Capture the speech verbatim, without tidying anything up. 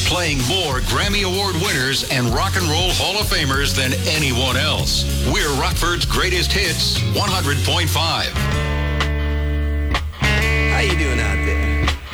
playing more Grammy Award winners and Rock and Roll Hall of Famers than anyone else. We're Rockford's greatest hits, one hundred point five.